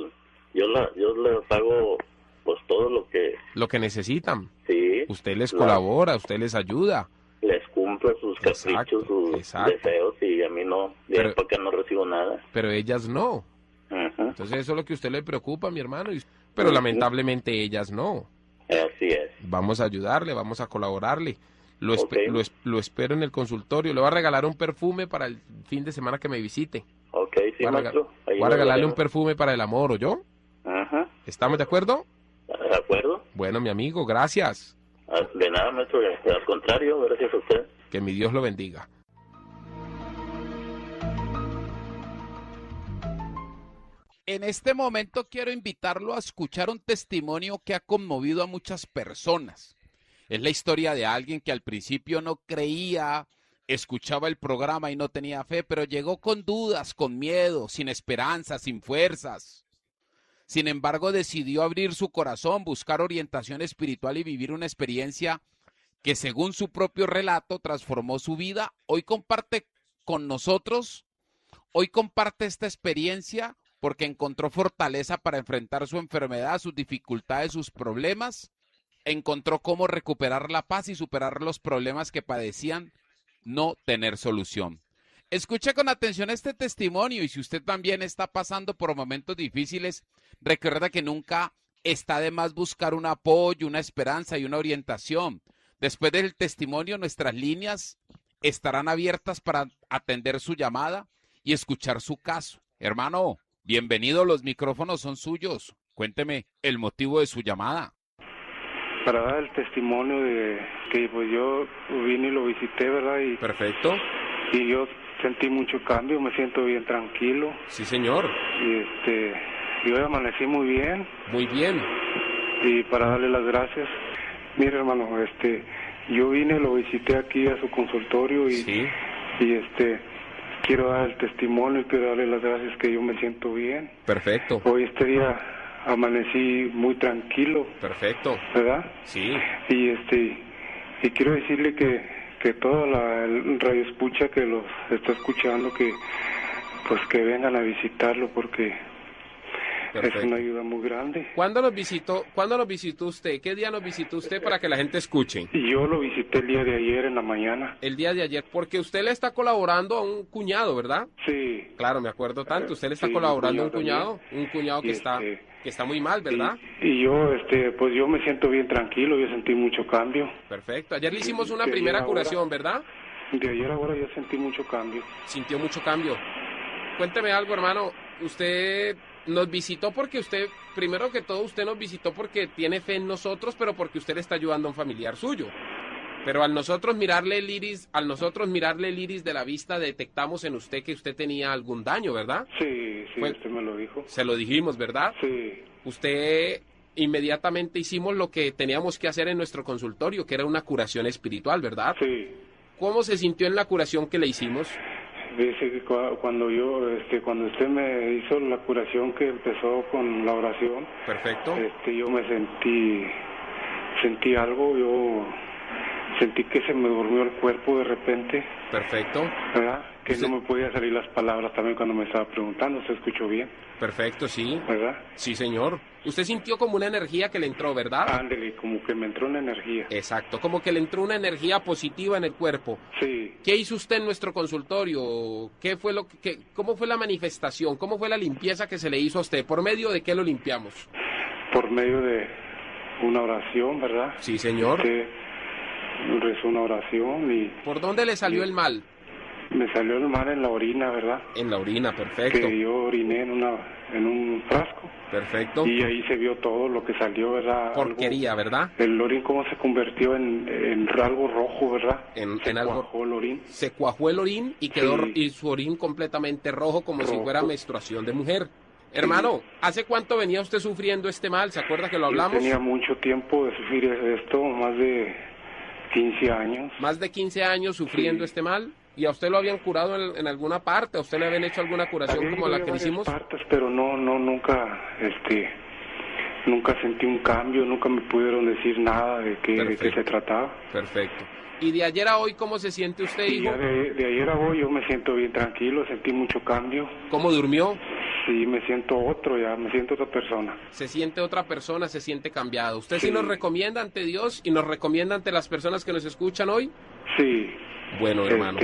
yo les pago pues todo lo que necesitan. Sí. Usted les colabora, usted les ayuda. Les cumple sus caprichos, sus deseos, y a mí no, porque no recibo nada. Pero ellas no. Entonces eso es lo que a usted le preocupa, mi hermano, pero lamentablemente ellas no. Así es. Vamos a ayudarle, vamos a colaborarle. Lo espero en el consultorio. Le voy a regalar un perfume para el fin de semana que me visite. Ok, sí, maestro. Voy a regalarle un perfume para el amor, ¿oyó? Ajá. ¿Estamos de acuerdo? De acuerdo. Bueno, mi amigo, gracias. De nada, maestro. Al contrario, gracias a usted. Que mi Dios lo bendiga. En este momento quiero invitarlo a escuchar un testimonio que ha conmovido a muchas personas. Es la historia de alguien que al principio no creía, escuchaba el programa y no tenía fe, pero llegó con dudas, con miedo, sin esperanza, sin fuerzas. Sin embargo, decidió abrir su corazón, buscar orientación espiritual y vivir una experiencia que, según su propio relato, transformó su vida. Hoy comparte con nosotros, hoy comparte esta experiencia porque encontró fortaleza para enfrentar su enfermedad, sus dificultades, sus problemas. Encontró cómo recuperar la paz y superar los problemas que padecían no tener solución. Escuche con atención este testimonio y si usted también está pasando por momentos difíciles, recuerda que nunca está de más buscar un apoyo, una esperanza y una orientación. Después del testimonio, nuestras líneas estarán abiertas para atender su llamada y escuchar su caso. Hermano, bienvenido, los micrófonos son suyos. Cuénteme el motivo de su llamada. Para dar el testimonio de que pues yo vine y lo visité, ¿verdad? Perfecto. Y yo sentí mucho cambio, me siento bien tranquilo. Sí, señor. Y hoy amanecí muy bien. Muy bien. Y para darle las gracias. Mira, hermano, yo vine, lo visité aquí a su consultorio y quiero dar el testimonio y quiero darle las gracias que yo me siento bien. Perfecto. Hoy este día amanecí muy tranquilo. Perfecto. ¿Verdad? Sí. Y quiero decirle que toda el radio escucha que los está escuchando, que vengan a visitarlo porque Perfecto. es una ayuda muy grande. ¿Cuándo nos visitó usted? ¿Qué día nos visitó usted para que la gente escuche? Yo lo visité el día de ayer en la mañana. El día de ayer, porque usted le está colaborando a un cuñado, ¿verdad? Sí. Claro, me acuerdo tanto. Usted le está colaborando a un cuñado que está muy mal, ¿verdad? Y yo, pues yo me siento bien tranquilo, yo sentí mucho cambio. Perfecto. Ayer le hicimos una primera curación, ¿verdad? De ayer a ahora yo sentí mucho cambio. Sintió mucho cambio. Cuénteme algo, hermano. Usted nos visitó porque primero que todo, usted nos visitó porque tiene fe en nosotros, pero porque usted le está ayudando a un familiar suyo. Pero al nosotros mirarle el iris de la vista, detectamos en usted que usted tenía algún daño, ¿verdad? Sí, usted me lo dijo. Se lo dijimos, ¿verdad? Sí. Usted inmediatamente hicimos lo que teníamos que hacer en nuestro consultorio, que era una curación espiritual, ¿verdad? Sí. ¿Cómo se sintió en la curación que le hicimos? Dice que cuando usted me hizo la curación que empezó con la oración. Perfecto. Yo me sentí algo, yo sentí que se me durmió el cuerpo de repente. Perfecto. ¿Verdad? Que no me podía salir las palabras también cuando me estaba preguntando, ¿se escuchó bien? Perfecto, sí. ¿Verdad? Sí, señor. Usted sintió como una energía que le entró, ¿verdad? Ándele, como que me entró una energía. Exacto, como que le entró una energía positiva en el cuerpo. Sí. ¿Qué hizo usted en nuestro consultorio? ¿Cómo fue la manifestación? ¿Cómo fue la limpieza que se le hizo a usted? ¿Por medio de qué lo limpiamos? Por medio de una oración, ¿verdad? Sí, señor. Rezó una oración y... ¿Por dónde le salió el mal? Me salió el mal en la orina, ¿verdad? En la orina, perfecto. Que yo oriné en un frasco. Perfecto. Y ahí se vio todo lo que salió, ¿verdad? Porquería, ¿verdad? El orín cómo se convirtió en algo rojo, ¿verdad? Se cuajó el orín. Se cuajó el orín y quedó y su orín completamente rojo como si fuera menstruación de mujer. Hermano, ¿hace cuánto venía usted sufriendo este mal? ¿Se acuerda que lo hablamos? Yo tenía mucho tiempo de sufrir esto, más de 15 años. Más de 15 años sufriendo este mal. ¿Y a usted lo habían curado en alguna parte? ¿A usted le habían hecho alguna curación como la que le hicimos? Partes, pero nunca sentí un cambio, nunca me pudieron decir nada de qué se trataba. Perfecto. ¿Y de ayer a hoy cómo se siente usted, hijo? De ayer a hoy yo me siento bien tranquilo, sentí mucho cambio. ¿Cómo durmió? Sí, me siento me siento otra persona. Se siente otra persona, se siente cambiado. ¿Usted sí nos recomienda ante Dios y nos recomienda ante las personas que nos escuchan hoy? Sí. Bueno, hermano.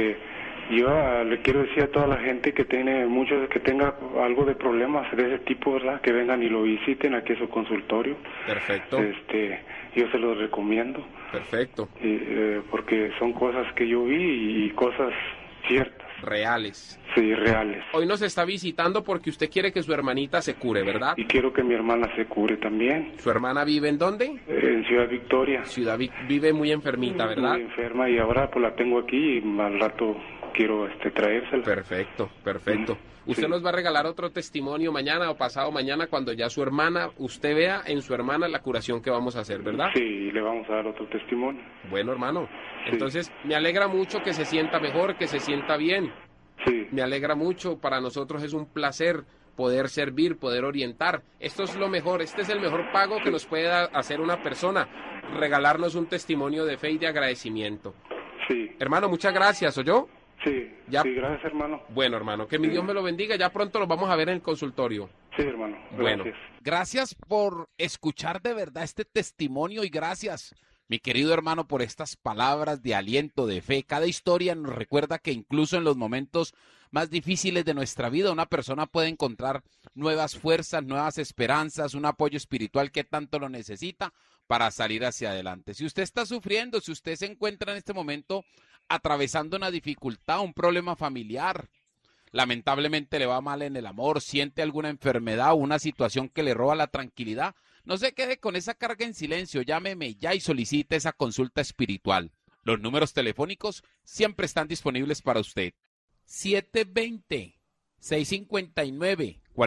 Yo le quiero decir a toda la gente que tenga algo de problemas de ese tipo, ¿verdad? Que vengan y lo visiten aquí a su consultorio. Perfecto. Yo se los recomiendo. Perfecto. Porque son cosas que yo vi y cosas ciertas. Reales. Sí, reales. Hoy nos está visitando porque usted quiere que su hermanita se cure, ¿verdad? Y quiero que mi hermana se cure también. ¿Su hermana vive en dónde? En Ciudad Victoria. Vive muy enfermita, ¿verdad? Muy enferma y ahora pues la tengo aquí y al rato quiero traérsela. Perfecto. Usted nos va a regalar otro testimonio mañana o pasado mañana cuando ya usted vea en su hermana la curación que vamos a hacer, ¿verdad? Sí, le vamos a dar otro testimonio. Bueno, hermano. Entonces, me alegra mucho que se sienta mejor, que se sienta bien. Sí. Me alegra mucho. Para nosotros es un placer poder servir, poder orientar. Esto es lo mejor. Este es el mejor pago que nos puede hacer una persona. Regalarnos un testimonio de fe y de agradecimiento. Sí. Hermano, muchas gracias. ¿Oyó? Sí, gracias, hermano. Bueno, hermano, que mi Dios me lo bendiga. Ya pronto lo vamos a ver en el consultorio. Sí, hermano. Gracias. Bueno, gracias por escuchar de verdad este testimonio y gracias, mi querido hermano, por estas palabras de aliento, de fe. Cada historia nos recuerda que incluso en los momentos más difíciles de nuestra vida, una persona puede encontrar nuevas fuerzas, nuevas esperanzas, un apoyo espiritual que tanto lo necesita para salir hacia adelante. Si usted está sufriendo, si usted se encuentra en este momento atravesando una dificultad, un problema familiar, lamentablemente le va mal en el amor, siente alguna enfermedad o una situación que le roba la tranquilidad, no se quede con esa carga en silencio, llámeme ya y solicite esa consulta espiritual. Los números telefónicos siempre están disponibles para usted.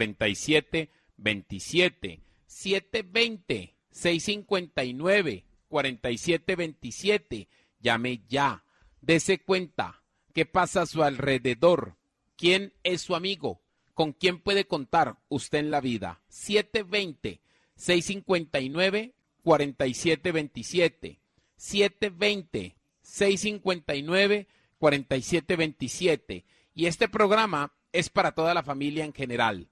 720-659-4727, 720-659-4727. 4727. Llame ya. Dese cuenta. ¿Qué pasa a su alrededor? ¿Quién es su amigo? ¿Con quién puede contar usted en la vida? 720-659-4727. 720-659-4727. Y este programa es para toda la familia en general.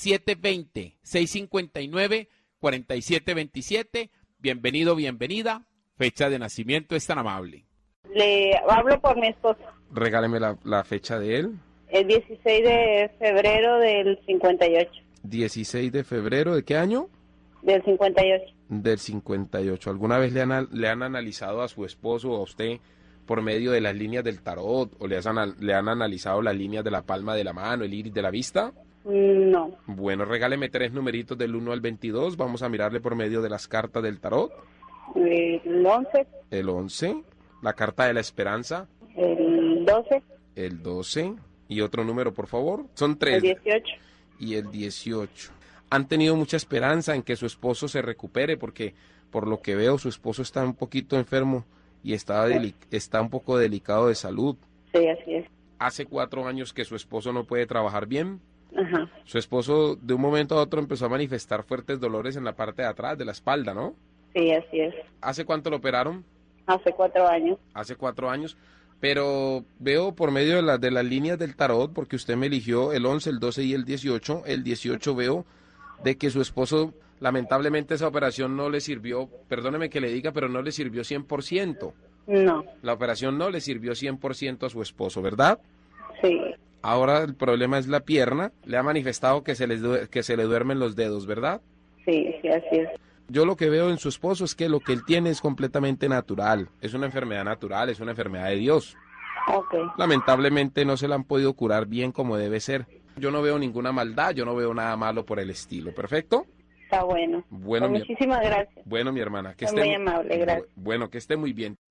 720-659-4727. Bienvenido, bienvenida. Fecha de nacimiento es tan amable. Le hablo por mi esposo. Regáleme la fecha de él. El 16 de febrero del 58. 16 de febrero, ¿de qué año? Del 58. Del 58. ¿Alguna vez le han analizado a su esposo o a usted por medio de las líneas del tarot o le han analizado las líneas de la palma de la mano, el iris de la vista? No. Bueno, regáleme 3 numeritos del 1 al 22. Vamos a mirarle por medio de las cartas del tarot. El 11. El 11. La carta de la esperanza. El 12. El 12. Y otro número, por favor. Son 3. El 18. Y el 18. ¿Han tenido mucha esperanza en que su esposo se recupere? Porque por lo que veo su esposo está un poquito enfermo y está un poco delicado de salud. Sí, así es. Hace 4 años que su esposo no puede trabajar bien. Ajá. Su esposo de un momento a otro empezó a manifestar fuertes dolores en la parte de atrás de la espalda, ¿no? Sí, así es. ¿Hace cuánto lo operaron? Hace 4 años. Hace 4 años. Pero veo por medio de las líneas del tarot, porque usted me eligió el 11, el 12 y el 18. El 18 veo de que su esposo, lamentablemente esa operación no le sirvió, perdóneme que le diga, pero no le sirvió 100%. No. La operación no le sirvió 100% a su esposo, ¿verdad? Sí. Ahora el problema es la pierna. Le ha manifestado que se le duermen los dedos, ¿verdad? Sí, sí, así es. Yo lo que veo en su esposo es que lo que él tiene es completamente natural. Es una enfermedad natural, es una enfermedad de Dios. Okay. Lamentablemente no se la han podido curar bien como debe ser. Yo no veo ninguna maldad, yo no veo nada malo por el estilo. ¿Perfecto? Está bueno. Bueno, pues muchísimas gracias. Bueno, mi hermana. Que esté muy amable, gracias. Bueno, que esté muy bien.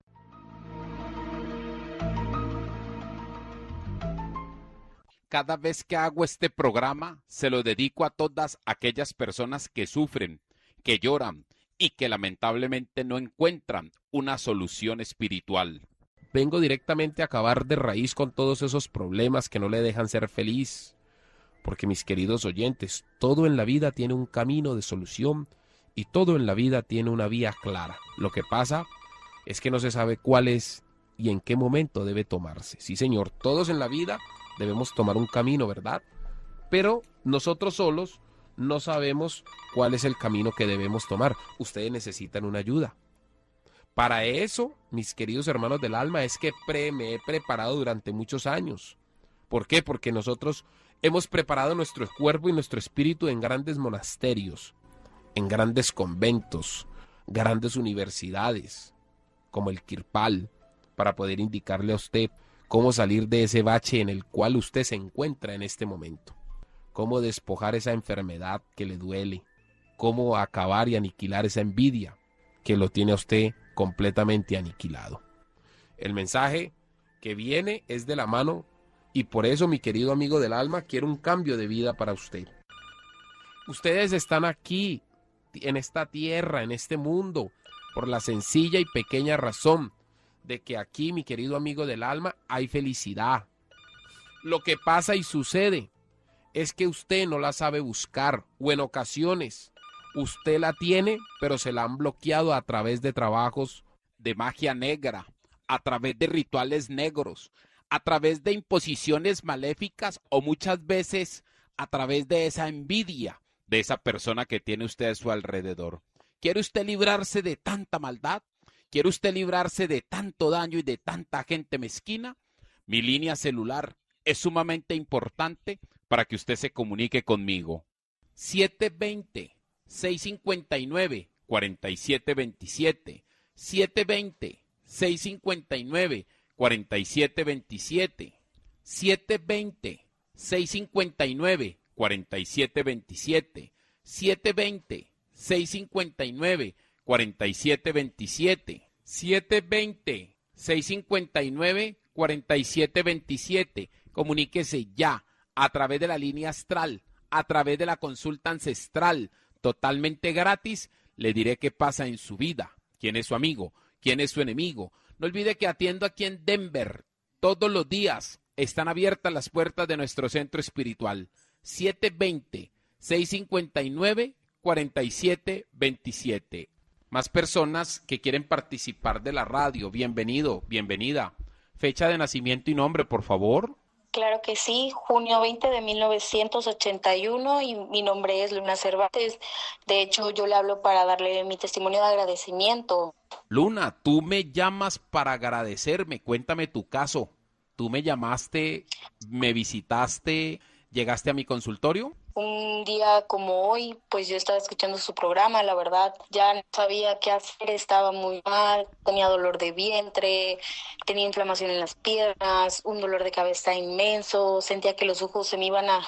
Cada vez que hago este programa, se lo dedico a todas aquellas personas que sufren, que lloran y que lamentablemente no encuentran una solución espiritual. Vengo directamente a acabar de raíz con todos esos problemas que no le dejan ser feliz. Porque, mis queridos oyentes, todo en la vida tiene un camino de solución y todo en la vida tiene una vía clara. Lo que pasa es que no se sabe cuál es y en qué momento debe tomarse. Sí, señor, todos en la vida debemos tomar un camino, ¿verdad? Pero nosotros solos no sabemos cuál es el camino que debemos tomar. Ustedes necesitan una ayuda. Para eso, mis queridos hermanos del alma, es que me he preparado durante muchos años. ¿Por qué? Porque nosotros hemos preparado nuestro cuerpo y nuestro espíritu en grandes monasterios, en grandes conventos, grandes universidades, como el Kirpal, para poder indicarle a usted cómo salir de ese bache en el cual usted se encuentra en este momento. Cómo despojar esa enfermedad que le duele. Cómo acabar y aniquilar esa envidia que lo tiene a usted completamente aniquilado. El mensaje que viene es de la mano y por eso, mi querido amigo del alma, quiero un cambio de vida para usted. Ustedes están aquí, en esta tierra, en este mundo, por la sencilla y pequeña razón de que aquí, mi querido amigo del alma, hay felicidad. Lo que pasa y sucede es que usted no la sabe buscar, o en ocasiones usted la tiene, pero se la han bloqueado a través de trabajos de magia negra, a través de rituales negros, a través de imposiciones maléficas o muchas veces a través de esa envidia de esa persona que tiene usted a su alrededor. ¿Quiere usted librarse de tanta maldad? ¿Quiere usted librarse de tanto daño y de tanta gente mezquina? Mi línea celular es sumamente importante para que usted se comunique conmigo. 720-659-4727. 720-659-4727. 720-659-4727. 720-659-4727. 720-659-4727. Comuníquese ya a través de la línea astral, a través de la consulta ancestral, totalmente gratis. Le diré qué pasa en su vida, quién es su amigo, quién es su enemigo. No olvide que atiendo aquí en Denver. Todos los días están abiertas las puertas de nuestro centro espiritual. 720-659-4727. Más personas que quieren participar de la radio. Bienvenido, bienvenida. Fecha de nacimiento y nombre, por favor. Claro que sí, junio 20 de 1981 y mi nombre es Luna Cervantes. De hecho, yo le hablo para darle mi testimonio de agradecimiento. Luna, tú me llamas para agradecerme. Cuéntame tu caso. ¿Tú me llamaste, me visitaste, llegaste a mi consultorio? Un día como hoy, pues yo estaba escuchando su programa, la verdad, ya no sabía qué hacer, estaba muy mal, tenía dolor de vientre, tenía inflamación en las piernas, un dolor de cabeza inmenso, sentía que los ojos se me iban a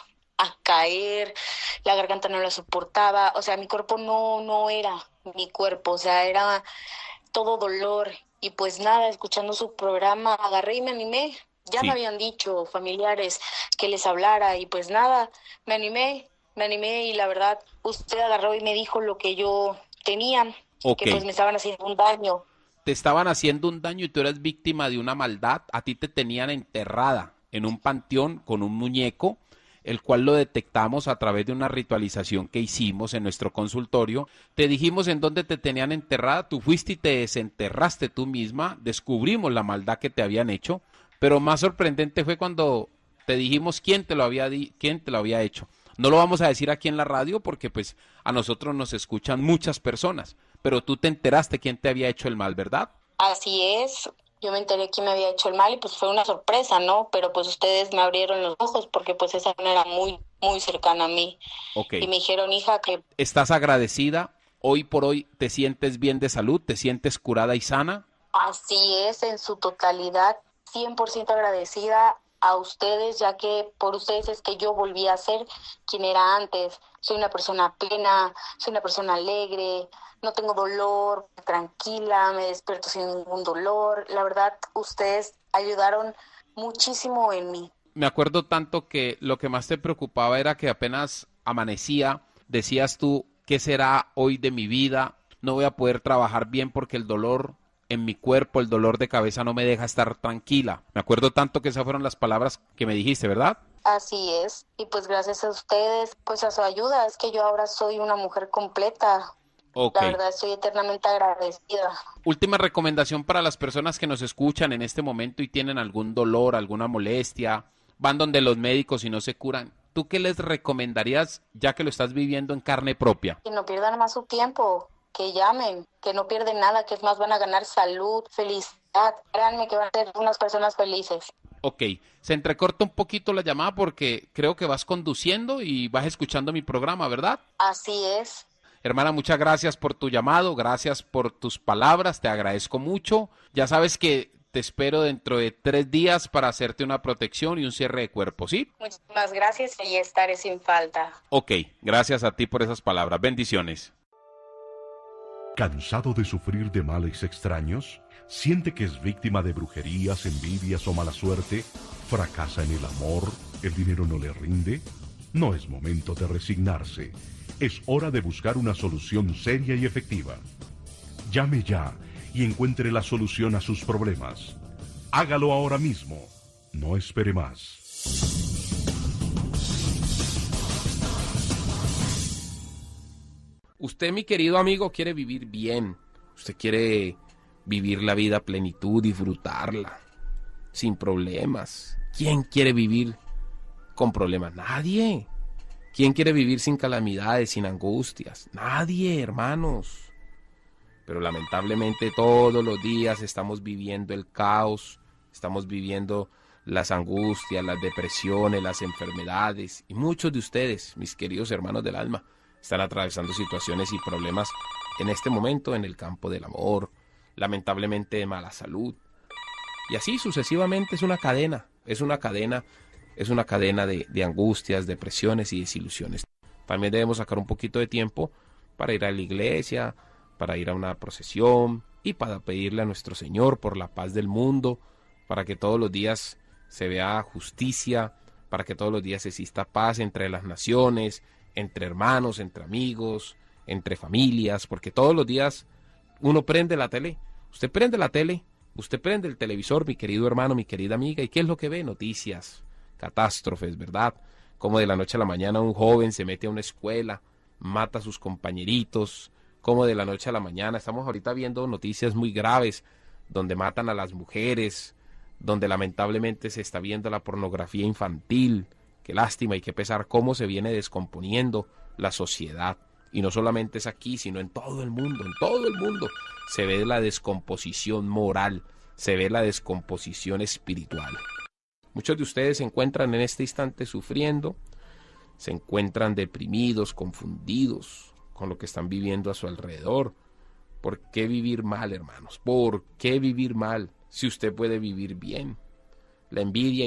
caer, la garganta no la soportaba, o sea, mi cuerpo no era mi cuerpo, o sea, era todo dolor. Y pues nada, escuchando su programa, agarré y me animé. Ya me habían dicho familiares que les hablara y pues nada, me animé y la verdad, usted agarró y me dijo lo que yo tenía, que pues me estaban haciendo un daño. Te estaban haciendo un daño y tú eras víctima de una maldad. A ti te tenían enterrada en un panteón con un muñeco, el cual lo detectamos a través de una ritualización que hicimos en nuestro consultorio. Te dijimos en dónde te tenían enterrada, tú fuiste y te desenterraste tú misma, descubrimos la maldad que te habían hecho. Pero más sorprendente fue cuando te dijimos quién te lo había hecho. No lo vamos a decir aquí en la radio porque pues a nosotros nos escuchan muchas personas, pero tú te enteraste quién te había hecho el mal, ¿verdad? Así es, yo me enteré quién me había hecho el mal y pues fue una sorpresa, ¿no? Pero pues ustedes me abrieron los ojos porque pues esa no era muy cercana a mí. Y me dijeron, hija, que... ¿Estás agradecida? Hoy por hoy te sientes bien de salud, te sientes curada y sana. Así es, en su totalidad. 100% agradecida a ustedes, ya que por ustedes es que yo volví a ser quien era antes. Soy una persona plena, soy una persona alegre, no tengo dolor, tranquila, me despierto sin ningún dolor. La verdad, ustedes ayudaron muchísimo en mí. Me acuerdo tanto que lo que más te preocupaba era que apenas amanecía, decías tú, ¿qué será hoy de mi vida? No voy a poder trabajar bien porque el dolor en mi cuerpo, el dolor de cabeza no me deja estar tranquila. Me acuerdo tanto que esas fueron las palabras que me dijiste, ¿verdad? Así es, y pues gracias a ustedes, pues a su ayuda, es que yo ahora soy una mujer completa. La verdad estoy eternamente agradecida. Última recomendación para las personas que nos escuchan en este momento y tienen algún dolor, alguna molestia, van donde los médicos y no se curan. ¿Tú qué les recomendarías ya que lo estás viviendo en carne propia? Que no pierdan más su tiempo. Que llamen, que no pierden nada, que es más, van a ganar salud, felicidad. Créanme que van a ser unas personas felices. Ok, se entrecorta un poquito la llamada porque creo que vas conduciendo y vas escuchando mi programa, ¿verdad? Así es. Hermana, muchas gracias por tu llamado, gracias por tus palabras, te agradezco mucho. Ya sabes que te espero dentro de 3 días para hacerte una protección y un cierre de cuerpo, ¿sí? Muchísimas gracias y estaré sin falta. Ok, gracias a ti por esas palabras. Bendiciones. ¿Cansado de sufrir de males extraños? ¿Siente que es víctima de brujerías, envidias o mala suerte? ¿Fracasa en el amor? ¿El dinero no le rinde? No es momento de resignarse. Es hora de buscar una solución seria y efectiva. Llame ya y encuentre la solución a sus problemas. Hágalo ahora mismo. No espere más. Usted, mi querido amigo, quiere vivir bien. Usted quiere vivir la vida a plenitud, disfrutarla, sin problemas. ¿Quién quiere vivir con problemas? Nadie. ¿Quién quiere vivir sin calamidades, sin angustias? Nadie, hermanos. Pero lamentablemente todos los días estamos viviendo el caos, estamos viviendo las angustias, las depresiones, las enfermedades. Y muchos de ustedes, mis queridos hermanos del alma, están atravesando situaciones y problemas en este momento en el campo del amor, lamentablemente de mala salud. Y así sucesivamente es una cadena de angustias, depresiones y desilusiones. También debemos sacar un poquito de tiempo para ir a la iglesia, para ir a una procesión y para pedirle a nuestro Señor por la paz del mundo, para que todos los días se vea justicia, para que todos los días exista paz entre las naciones, entre hermanos, entre amigos, entre familias, porque todos los días uno prende la tele, usted prende la tele, usted prende el televisor, mi querido hermano, mi querida amiga, ¿y qué es lo que ve? Noticias, catástrofes, ¿verdad? Como de la noche a la mañana un joven se mete a una escuela, mata a sus compañeritos, como de la noche a la mañana, estamos ahorita viendo noticias muy graves, donde matan a las mujeres, donde lamentablemente se está viendo la pornografía infantil, qué lástima y qué pesar cómo se viene descomponiendo la sociedad. Y no solamente es aquí, sino en todo el mundo se ve la descomposición moral, se ve la descomposición espiritual. Muchos de ustedes se encuentran en este instante sufriendo, se encuentran deprimidos, confundidos con lo que están viviendo a su alrededor. ¿Por qué vivir mal, hermanos? ¿Por qué vivir mal si usted puede vivir bien? La envidia